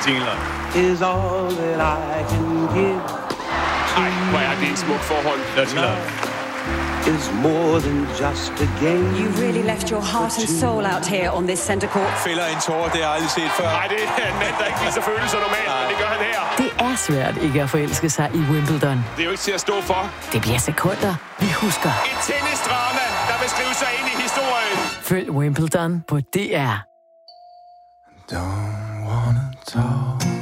jingler. Is all that I can give. Ej, hvor er det et smukt forhold. Is more than just a game. You really left your heart and soul out here on this center court. Fælder en tårer, det har jeg aldrig set før. Nej, det er en mand, der ikke viser følelser normalt, men det gør han her. Det er svært ikke at forelske sig i Wimbledon. Det er jo ikke til at stå for. Det bliver sekunder, vi husker. Et tennisdrama, der vil skrive sig ind i historien. Følg Wimbledon på DR. Don't wanna talk